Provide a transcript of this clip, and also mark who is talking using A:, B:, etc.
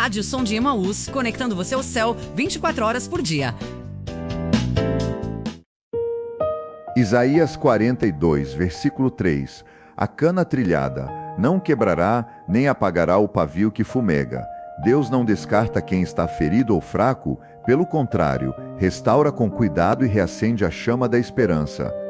A: Rádio Som de Emaús, conectando você ao céu 24 horas por dia.
B: Isaías 42, versículo 3. A cana trilhada não quebrará, nem apagará o pavio que fumega. Deus não descarta quem está ferido ou fraco, pelo contrário, restaura com cuidado e reacende a chama da esperança.